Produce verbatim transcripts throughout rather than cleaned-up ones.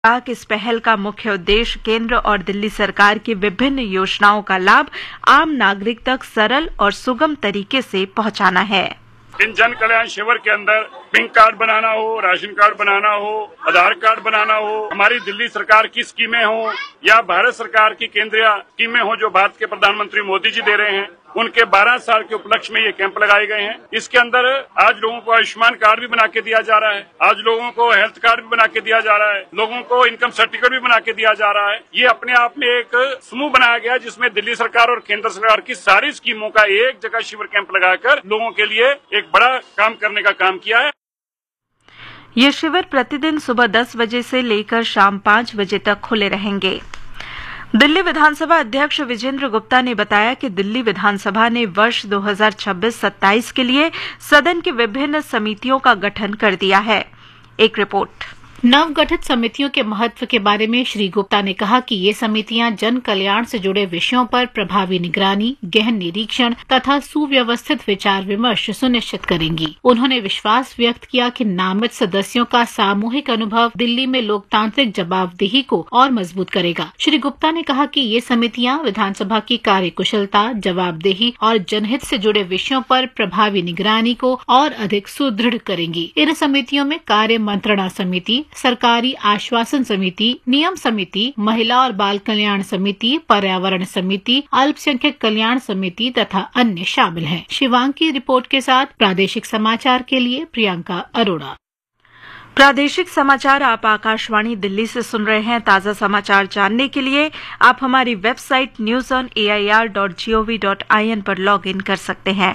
कहा कि इस पहल का मुख्य उद्देश्य केंद्र और दिल्ली सरकार की विभिन्न योजनाओं का लाभ आम नागरिक तक सरल और सुगम तरीके से पहुंचाना है। इन जन कल्याण शिविर के अंदर पिंक कार्ड बनाना हो, राशन कार्ड बनाना हो, आधार कार्ड बनाना हो, हमारी दिल्ली सरकार की स्कीमें हो या भारत सरकार की केंद्रीय स्कीमें हो जो भारत के प्रधानमंत्री मोदी जी दे रहे हैं, उनके बारह साल के उपलक्ष्य में ये कैंप लगाए गए हैं। इसके अंदर आज लोगों को आयुष्मान कार्ड भी बना के दिया जा रहा है, आज लोगों को हेल्थ कार्ड भी बना के दिया जा रहा है, लोगों को इनकम सर्टिफिकेट भी बना के दिया जा रहा है। ये अपने आप में एक समूह बनाया गया जिसमें दिल्ली सरकार और केंद्र सरकार की सारी स्कीमों का एक जगह शिविर कैंप लगाकर लोगों के लिए एक बड़ा काम करने का काम किया है। ये शिविर प्रतिदिन सुबह दस बजे से लेकर शाम पांच बजे तक खुले रहेंगे। दिल्ली विधानसभा अध्यक्ष विजेंद्र गुप्ता ने बताया कि दिल्ली विधानसभा ने वर्ष दो हज़ार छब्बीस सत्ताईस के लिए सदन की विभिन्न समितियों का गठन कर दिया है। एक रिपोर्ट। नवगठित समितियों के महत्व के बारे में श्री गुप्ता ने कहा कि ये समितियां जन कल्याण से जुड़े विषयों पर प्रभावी निगरानी, गहन निरीक्षण तथा सुव्यवस्थित विचार विमर्श सुनिश्चित करेंगी। उन्होंने विश्वास व्यक्त किया कि नामित सदस्यों का सामूहिक अनुभव दिल्ली में लोकतांत्रिक जवाबदेही को और मजबूत करेगा। श्री गुप्ता ने कहा कि ये समितियां विधानसभा की कार्यकुशलता, जवाबदेही और जनहित से जुड़े विषयों पर प्रभावी निगरानी को और अधिक सुदृढ़ करेंगी। इन समितियों में कार्य मंत्रणा समिति, सरकारी आश्वासन समिति, नियम समिति, महिला और बाल कल्याण समिति, पर्यावरण समिति, अल्पसंख्यक कल्याण समिति तथा अन्य शामिल हैं। शिवांग की रिपोर्ट के साथ प्रादेशिक समाचार के लिए प्रियंका अरोड़ा। प्रादेशिक समाचार आप आकाशवाणी दिल्ली से सुन रहे हैं। ताजा समाचार जानने के लिए आप हमारी website news on A I R dot G O V dot I N पर लॉग इन कर सकते हैं।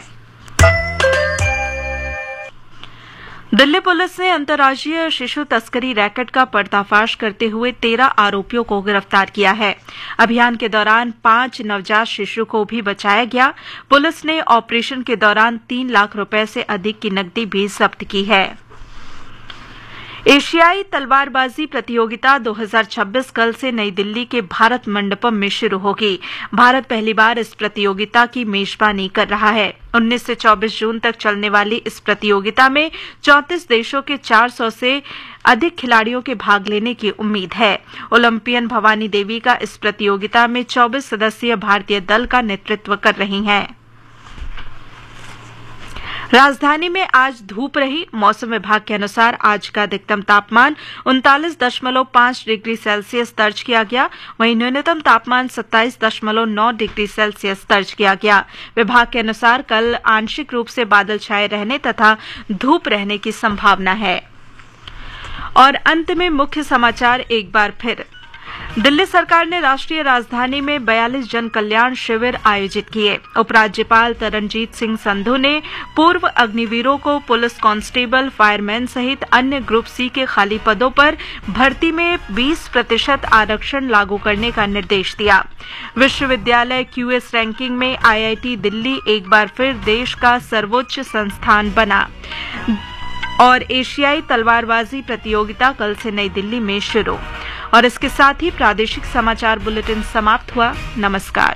दिल्ली पुलिस ने अंतर्राज्यीय शिशु तस्करी रैकेट का पर्दाफाश करते हुए तेरह आरोपियों को गिरफ्तार किया है। अभियान के दौरान पांच नवजात शिशु को भी बचाया गया। पुलिस ने ऑपरेशन के दौरान तीन लाख रुपए से अधिक की नकदी भी जब्त की है। एशियाई तलवारबाजी प्रतियोगिता दो हज़ार छब्बीस कल से नई दिल्ली के भारत मंडपम में शुरू होगी। भारत पहली बार इस प्रतियोगिता की मेजबानी कर रहा है। उन्नीस से चौबीस जून तक चलने वाली इस प्रतियोगिता में चौंतीस देशों के चार सौ से अधिक खिलाड़ियों के भाग लेने की उम्मीद है। ओलंपियन भवानी देवी का इस प्रतियोगिता में चौबीस सदस्यीय भारतीय दल का नेतृत्व कर रही हैं। राजधानी में आज धूप रही। मौसम विभाग के अनुसार आज का अधिकतम तापमान उनतालीस दशमलव पांच डिग्री सेल्सियस दर्ज किया गया, वहीं न्यूनतम तापमान सत्ताईस दशमलव नौ डिग्री सेल्सियस दर्ज किया गया। विभाग के अनुसार कल आंशिक रूप से बादल छाए रहने तथा धूप रहने की संभावना है। और अंत में मुख्य समाचार एक बार फिर। दिल्ली सरकार ने राष्ट्रीय राजधानी में बयालीस जन कल्याण शिविर आयोजित किए। उपराज्यपाल तरनजीत सिंह संधू ने पूर्व अग्निवीरों को पुलिस कांस्टेबल, फायरमैन सहित अन्य ग्रुप सी के खाली पदों पर भर्ती में बीस प्रतिशत आरक्षण लागू करने का निर्देश दिया। विश्वविद्यालय क्यूएस रैंकिंग में आईआईटी दिल्ली एक बार फिर देश का सर्वोच्च संस्थान बना। और एशियाई तलवारबाजी प्रतियोगिता कल से नई दिल्ली में शुरू। और इसके साथ ही प्रादेशिक समाचार बुलेटिन समाप्त हुआ। नमस्कार।